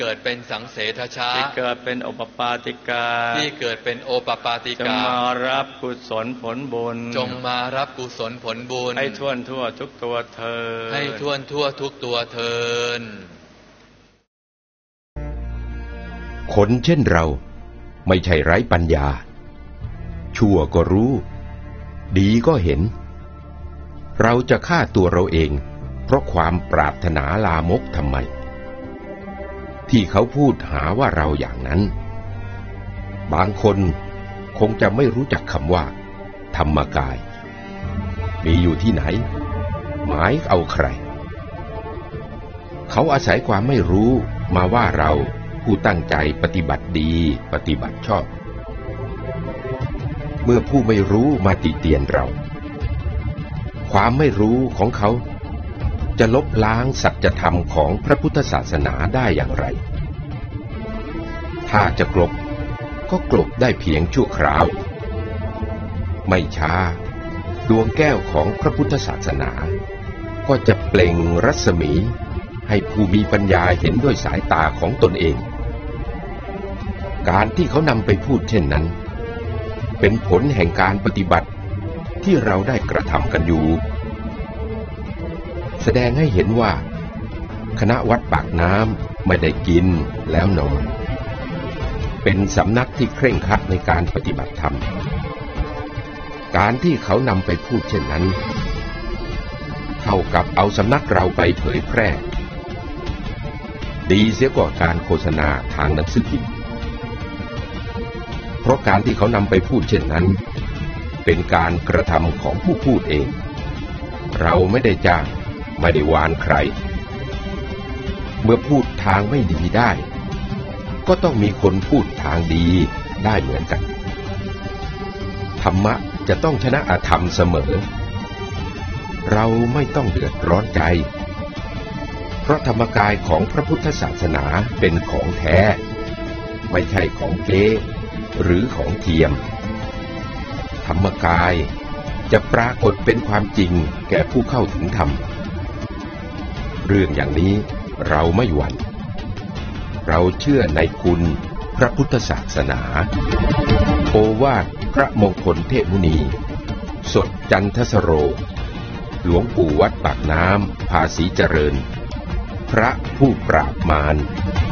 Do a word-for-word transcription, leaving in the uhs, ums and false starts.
เกิดเป็นสังเสทชาที่เกิดเป็นโอปปาติกาที่เกิดเป็นโอปปาติกาจงมารับกุศลผลบุญจงมารับกุศลผลบุญให้ทั่วทั่วทุกตัวเธอให้ทั่วทั่วทุกตัวเทินคนเช่นเราไม่ใช่ไร้ปัญญาชั่วก็รู้ดีก็เห็นเราจะฆ่าตัวเราเองเพราะความปรารถนาลามกทำไมที่เขาพูดหาว่าเราอย่างนั้นบางคนคงจะไม่รู้จักคำว่าธรรมกายมีอยู่ที่ไหนหมายเอาใครเขาอาศัยความไม่รู้มาว่าเราผู้ตั้งใจปฏิบัติดีปฏิบัติชอบเมื่อผู้ไม่รู้มาติเตียนเราความไม่รู้ของเขาจะลบล้างสัจธรรมของพระพุทธศาสนาได้อย่างไรถ้าจะกลบก็กลบได้เพียงชั่วคราวไม่ช้าดวงแก้วของพระพุทธศาสนาก็จะเปล่งรัศมีให้ผู้มีปัญญาเห็นด้วยสายตาของตนเองการที่เขานำไปพูดเช่นนั้นเป็นผลแห่งการปฏิบัติที่เราได้กระทำกันอยู่แสดงให้เห็นว่าคณะวัดปากน้ำไม่ได้กินแล้วนอนเป็นสำนักที่เคร่งครัดในการปฏิบัติธรรมการที่เขานำไปพูดเช่นนั้นเท่ากับเอาสำนักเราไปเผยแพร่ดีเสียกว่าการโฆษณาทางหนังสือพิมพ์เพราะการที่เขานำไปพูดเช่นนั้นเป็นการกระทำของผู้พูดเองเราไม่ได้จ้างไม่ได้วานใครเมื่อพูดทางไม่ดีได้ก็ต้องมีคนพูดทางดีได้เหมือนกันธรรมะจะต้องชนะอธรรมเสมอเราไม่ต้องเดือดร้อนใจเพราะธรรมกายของพระพุทธศาสนาเป็นของแท้ไม่ใช่ของเก๊หรือของเทียมธรรมกายจะปรากฏเป็นความจริงแก่ผู้เข้าถึงธรรมเรื่องอย่างนี้เราไม่หวั่นเราเชื่อในคุณพระพุทธศาสนาโอวาทพระมงคลเทพมุนีสดจันทสโรหลวงปู่วัดปากน้ำภาษีเจริญพระผู้ปราบมาร